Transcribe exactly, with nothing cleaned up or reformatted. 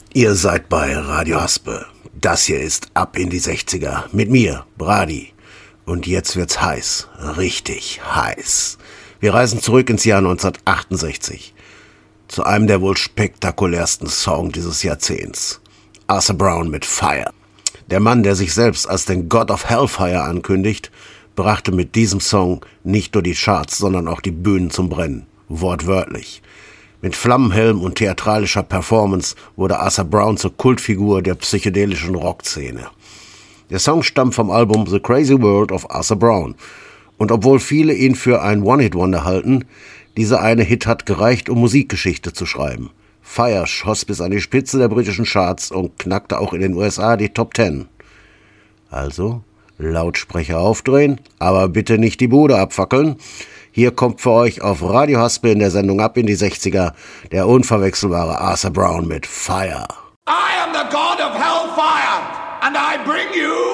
Ihr seid bei Radio Haspe. Das hier ist Ab in die sechziger. Mit mir, Brady. Und jetzt wird's heiß. Richtig heiß. Wir reisen zurück ins Jahr neunzehnhundertachtundsechzig. Zu einem der wohl spektakulärsten Songs dieses Jahrzehnts. Arthur Brown mit Fire. Der Mann, der sich selbst als den God of Hellfire ankündigt, brachte mit diesem Song nicht nur die Charts, sondern auch die Bühnen zum Brennen. Wortwörtlich. Mit Flammenhelm und theatralischer Performance wurde Arthur Brown zur Kultfigur der psychedelischen Rockszene. Der Song stammt vom Album The Crazy World of Arthur Brown. Und obwohl viele ihn für ein One-Hit-Wonder halten, dieser eine Hit hat gereicht, um Musikgeschichte zu schreiben. Fire schoss bis an die Spitze der britischen Charts und knackte auch in den U S A die Top Ten. Also, Lautsprecher aufdrehen, aber bitte nicht die Bude abfackeln. Hier kommt für euch auf Radio Haspe in der Sendung Ab in die sechziger der unverwechselbare Arthur Brown mit Fire. I am the God of Hellfire and I bring you